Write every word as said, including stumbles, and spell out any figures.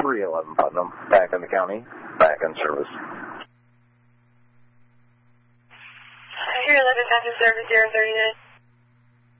three eleven Putnam, back in the county, back in service. Here, eleven, back in service, zero thirty-nine.